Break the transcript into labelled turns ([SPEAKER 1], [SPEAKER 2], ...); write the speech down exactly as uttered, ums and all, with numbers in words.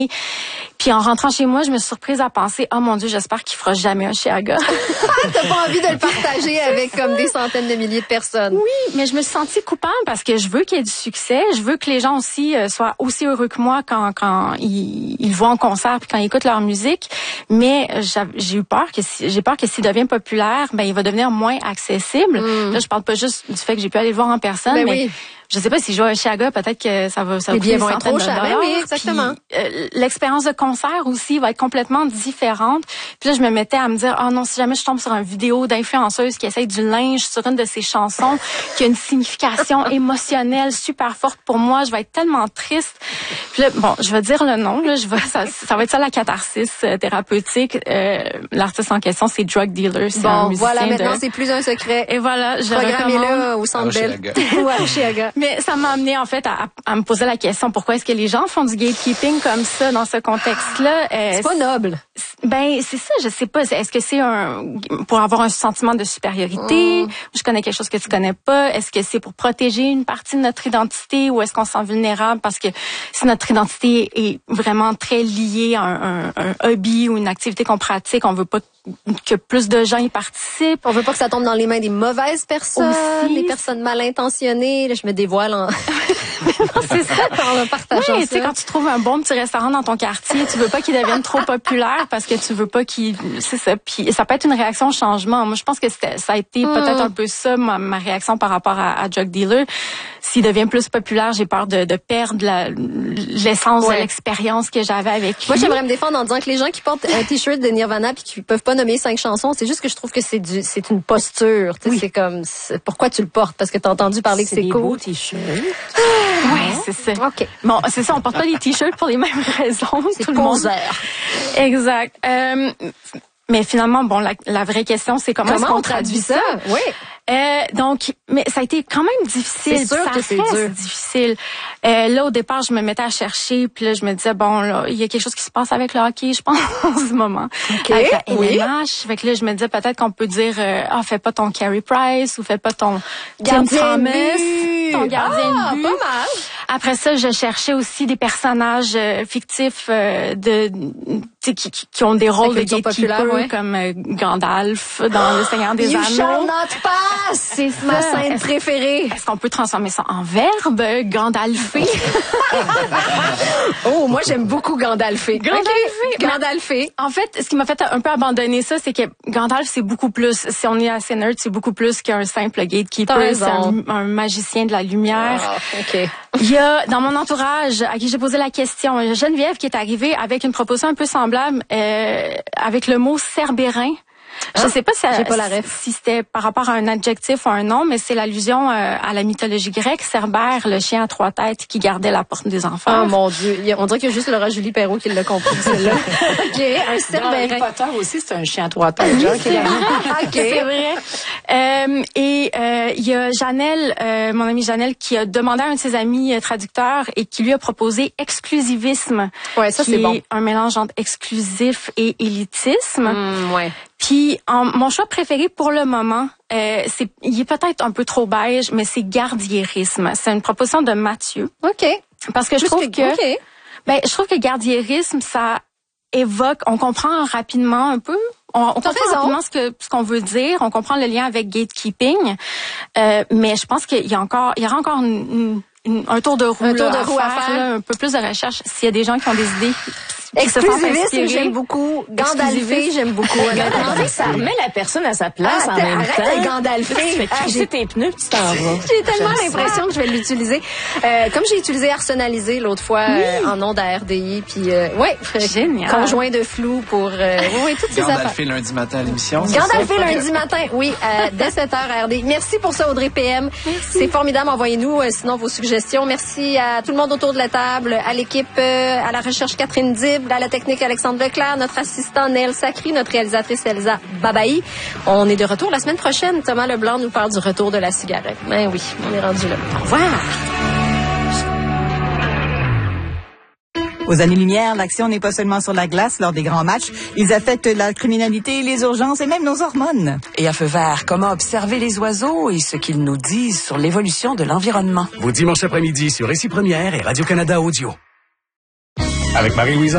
[SPEAKER 1] Puis en rentrant chez moi, je me suis surprise à penser, oh mon Dieu, j'espère qu'il fera jamais un Chiaga.
[SPEAKER 2] T'as pas envie de le partager avec comme des centaines de milliers de personnes.
[SPEAKER 1] Oui, mais je me suis sentie coupable parce que je veux qu'il y ait du succès. Je veux que les gens aussi euh, soient aussi heureux que moi quand quand ils, ils le voient en concert puis quand ils écoutent leur musique. Mais j'ai eu peur que si, j'ai peur que s'il devient populaire, ben il va devenir moins accessible. Mm. Là, je parle pas juste du fait que j'ai pu aller le voir en personne, ben mais oui. Je sais pas si je joue à Chiaga, peut-être que ça va ça va
[SPEAKER 2] coûter centaines de dollars. Ben oui, exactement.
[SPEAKER 1] Puis, euh, l'expérience de concert aussi va être complètement différente. Puis là, je me mettais à me dire, oh non, si jamais je tombe sur une vidéo d'influenceuse qui essaye du linge sur une de ses chansons, qui a une signification émotionnelle super forte pour moi, je vais être tellement triste. Puis là, bon, je vais dire le nom, là, je vais, ça, ça va être ça la catharsis euh, thérapeutique. Euh, l'artiste en question, c'est Drug Dealer. C'est
[SPEAKER 2] bon,
[SPEAKER 1] un musicien
[SPEAKER 2] voilà, maintenant
[SPEAKER 1] de...
[SPEAKER 2] c'est plus un secret.
[SPEAKER 1] Et voilà, je
[SPEAKER 2] Programmez-le au Centre Bell ou à Chiaga.
[SPEAKER 1] Mais ça m'a amené en fait à, à me poser la question, pourquoi est-ce que les gens font du gatekeeping comme ça dans ce contexte-là?
[SPEAKER 2] Euh, c'est pas noble.
[SPEAKER 1] Ben c'est ça, je sais pas. Est-ce que c'est un pour avoir un sentiment de supériorité? Mm. Je connais quelque chose que tu connais pas. Est-ce que c'est pour protéger une partie de notre identité ou est-ce qu'on se sent vulnérable parce que si notre identité est vraiment très liée à un, un, un hobby ou une activité qu'on pratique, on veut pas que plus de gens y participent.
[SPEAKER 2] On veut pas que ça tombe dans les mains des mauvaises personnes,
[SPEAKER 1] aussi.
[SPEAKER 2] Des personnes mal intentionnées. Là, je me dévoile en...
[SPEAKER 1] c'est ça, en partageant oui, ça. Tu sais, quand tu trouves un bon petit restaurant dans ton quartier, tu veux pas qu'il devienne trop populaire parce que tu veux pas qu'il... C'est ça. Puis ça peut être une réaction au changement. Moi, je pense que c'était, ça a été mm. peut-être un peu ça, ma, ma réaction par rapport à, à Drug Dealer. S'il devient plus populaire, j'ai peur de, de perdre la, l'essence ouais. de l'expérience que j'avais avec lui.
[SPEAKER 2] Moi, j'aimerais me défendre en disant que les gens qui portent un t-shirt de Nirvana puis qui peuvent pas nommer cinq chansons, c'est juste que je trouve que c'est du, c'est une posture. Oui. C'est comme, c'est, pourquoi tu le portes? Parce que t'as entendu parler
[SPEAKER 1] c'est
[SPEAKER 2] que c'est cool.
[SPEAKER 1] Beaux t-shirts. Oui, c'est ça.
[SPEAKER 2] OK.
[SPEAKER 1] Bon, c'est ça, on porte pas les t-shirts pour les mêmes raisons.
[SPEAKER 2] C'est
[SPEAKER 1] tout le monde. Exact. Euh, mais finalement, bon, la, la vraie question, c'est comment,
[SPEAKER 2] comment
[SPEAKER 1] est-ce qu'on
[SPEAKER 2] on traduit ça? ça? Oui.
[SPEAKER 1] Euh, donc, mais ça a été quand même difficile.
[SPEAKER 2] C'est sûr
[SPEAKER 1] ça
[SPEAKER 2] que c'est dur.
[SPEAKER 1] difficile. Euh, là, au départ, je me mettais à chercher, puis là, je me disais, bon, là, il y a quelque chose qui se passe avec le hockey, je pense, en ce moment.
[SPEAKER 2] OK.
[SPEAKER 1] Avec la
[SPEAKER 2] oui.
[SPEAKER 1] L M H. Fait que là, je me disais, peut-être qu'on peut dire, euh, ah, fais pas ton Carey Price, ou fais pas ton Tim Thomas, ton gardien
[SPEAKER 2] ah,
[SPEAKER 1] de but.
[SPEAKER 2] Pas mal.
[SPEAKER 1] Après ça, je cherchais aussi des personnages euh, fictifs euh, de qui, qui, qui ont des rôles de gatekeepers ouais. comme euh, Gandalf dans Le Seigneur des
[SPEAKER 2] you
[SPEAKER 1] Anneaux.
[SPEAKER 2] Shall not pass! C'est ma scène
[SPEAKER 1] est-ce,
[SPEAKER 2] préférée.
[SPEAKER 1] Est-ce qu'on peut transformer ça en verbe, Gandalfé?
[SPEAKER 2] Oh, moi j'aime beaucoup Gandalfé.
[SPEAKER 1] Gandalfé.
[SPEAKER 2] Okay. Gandalfé.
[SPEAKER 1] En fait, ce qui m'a fait un peu abandonner ça, c'est que Gandalf, c'est beaucoup plus, si on est assez nerd, c'est beaucoup plus qu'un simple gatekeeper. C'est un, un magicien de la lumière.
[SPEAKER 2] Oh, OK.
[SPEAKER 1] Il y a, dans mon entourage, à qui j'ai posé la question, Geneviève qui est arrivée avec une proposition un peu semblable, euh, avec le mot cerbérin. Je ne sais pas, si,
[SPEAKER 2] pas la ref.
[SPEAKER 1] si c'était par rapport à un adjectif ou un nom, mais c'est l'allusion euh, à la mythologie grecque, Cerbère, le chien à trois têtes qui gardait la porte des enfers.
[SPEAKER 2] Oh mon Dieu, on dirait qu'il y a juste Laura Julie Perrault qui l'a compris, celle-là. OK, un Cerbérin.
[SPEAKER 3] Harry Potter aussi, c'est un chien à trois têtes. Genre,
[SPEAKER 1] c'est, okay. c'est vrai. Euh, et euh, il y a Janelle, euh, mon amie Janelle, qui a demandé à un de ses amis euh, traducteurs et qui lui a proposé exclusivisme.
[SPEAKER 2] Ouais, ça
[SPEAKER 1] qui
[SPEAKER 2] c'est
[SPEAKER 1] est
[SPEAKER 2] bon.
[SPEAKER 1] Un mélange entre exclusif et élitisme.
[SPEAKER 2] Mm, ouais.
[SPEAKER 1] Puis en, mon choix préféré pour le moment, euh, c'est, il est peut-être un peu trop beige, mais c'est gardiérisme. C'est une proposition de Mathieu.
[SPEAKER 2] Ok.
[SPEAKER 1] Parce que je trouve que, que
[SPEAKER 2] okay.
[SPEAKER 1] ben je trouve que gardiérisme, ça évoque, on comprend rapidement un peu. On, on comprend
[SPEAKER 2] raison.
[SPEAKER 1] rapidement ce que ce qu'on veut dire. On comprend le lien avec gatekeeping, euh, mais je pense qu'il y a encore, il y aura encore une, une, un tour de roue,
[SPEAKER 2] un tour
[SPEAKER 1] là,
[SPEAKER 2] de roue
[SPEAKER 1] à faire,
[SPEAKER 2] à faire.
[SPEAKER 1] Là, un peu plus de recherche. S'il y a des gens qui ont des idées.
[SPEAKER 2] Exclusivisme, j'aime beaucoup. Gandalfé, j'aime beaucoup.
[SPEAKER 3] Gandalfé, ça remet la personne à sa place
[SPEAKER 2] ah,
[SPEAKER 3] en même
[SPEAKER 2] arrête
[SPEAKER 3] temps.
[SPEAKER 2] Arrête Gandalfé.
[SPEAKER 3] Tu fais crisser tes pneus, tu t'en vas.
[SPEAKER 2] J'ai tellement j'aime l'impression ça. que je vais l'utiliser. Euh, comme j'ai utilisé Arsenalisé l'autre fois oui. euh, en ondes à R D I, puis euh, ouais,
[SPEAKER 1] génial.
[SPEAKER 2] Conjoint de flou pour euh, oui, toutes ces affaires.
[SPEAKER 4] Gandalfé lundi matin à l'émission.
[SPEAKER 2] Gandalfé lundi matin, oui, euh, dès sept heures à R D I. Merci pour ça, Audrey P M.
[SPEAKER 1] Merci.
[SPEAKER 2] C'est formidable. Envoyez-nous euh, sinon vos suggestions. Merci à tout le monde autour de la table, à l'équipe, euh, à la recherche Catherine Dible, à la technique Alexandre Leclerc, notre assistant Neil Sacri, notre réalisatrice Elsa Babaï. On est de retour la semaine prochaine. Thomas Leblanc nous parle du retour de la cigarette. Ben oui, on est rendu là. Au revoir.
[SPEAKER 5] Aux années-lumière, l'action n'est pas seulement sur la glace lors des grands matchs. Ils affectent la criminalité, les urgences et même nos hormones.
[SPEAKER 6] Et à Feu vert, comment observer les oiseaux et ce qu'ils nous disent sur l'évolution de l'environnement.
[SPEAKER 7] Vos dimanches après-midi sur Récit Première et Radio-Canada Audio. Avec Marie-Louise